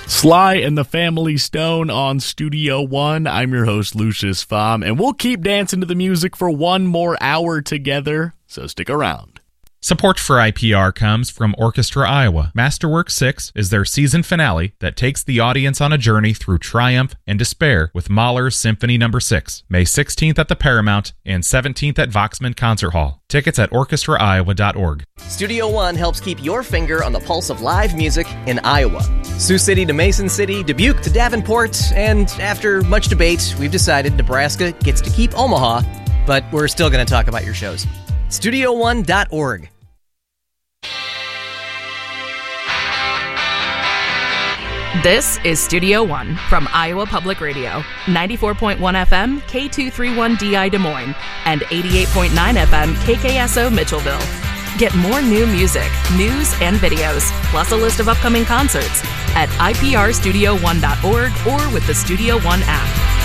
Sly and the Family Stone on Studio One. I'm your host, Lucius Pham, and we'll keep dancing to the music for one more hour together, so stick around. Support for IPR comes from Orchestra Iowa. Masterwork 6 is their season finale that takes the audience on a journey through triumph and despair with Mahler's Symphony No. 6, May 16th at the Paramount and 17th at Voxman Concert Hall. Tickets at orchestraiowa.org. Studio One helps keep your finger on the pulse of live music in Iowa. Sioux City to Mason City, Dubuque to Davenport, and after much debate, we've decided Nebraska gets to keep Omaha, but we're still going to talk about your shows. StudioOne.org. This is Studio One from Iowa Public Radio, 94.1 FM, K231DI Des Moines, and 88.9 FM, KKSO Mitchellville. Get more new music, news, and videos, plus a list of upcoming concerts at iprstudio1.org or with the Studio One app.